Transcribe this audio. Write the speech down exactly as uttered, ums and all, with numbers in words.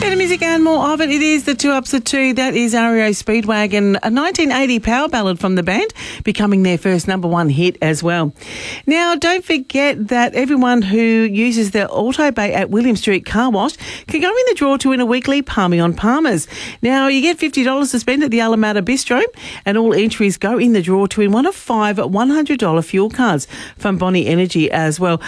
Better music and more of it. It is the Two Ups of Two. That is R E O Speedwagon, a nineteen eighty power ballad from the band, becoming their first number one hit as well. Now, don't forget that everyone who uses the Auto Bay at William Street Car Wash can go in the draw to win a weekly Palmy on Palmers. Now, you get fifty dollars to spend at the Alameda Bistro, and all entries go in the draw to win one of five one hundred dollars fuel cards from Bonnie Energy as well.